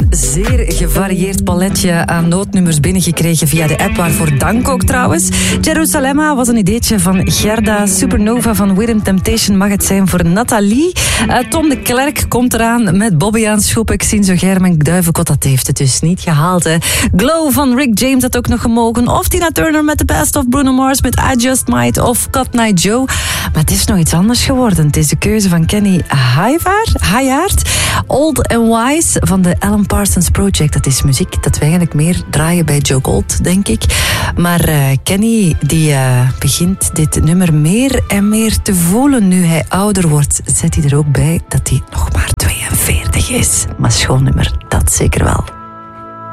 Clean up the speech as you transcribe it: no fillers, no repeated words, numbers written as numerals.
zeer gevarieerd paletje aan noodnummers binnengekregen via de app, waarvoor dank ook trouwens. Jerusalema was een ideetje van Gerda. Supernova van Rhythm Temptation mag het zijn voor Nathalie. Tom de Klerk komt eraan met Bobby aan Schoep. Ik zie zo Germen Duivenkot, dat heeft het dus niet gehaald. Hè. Glow van Rick James had ook nog gemogen. Of Tina Turner met The Best of Bruno Mars met I Just Might. Of Cut Night Joe. Maar het is nog iets anders geworden. Het is de keuze van Kenny Hayaert. Old and Wise van de Alan Parsons Project. Dat is muziek dat we eigenlijk meer draaien bij Joe Gold, denk ik. Maar Kenny die begint dit nummer meer en meer te voelen. Nu hij ouder wordt, zet hij er ook bij dat hij nog maar 42 is. Maar schoon nummer, dat zeker wel.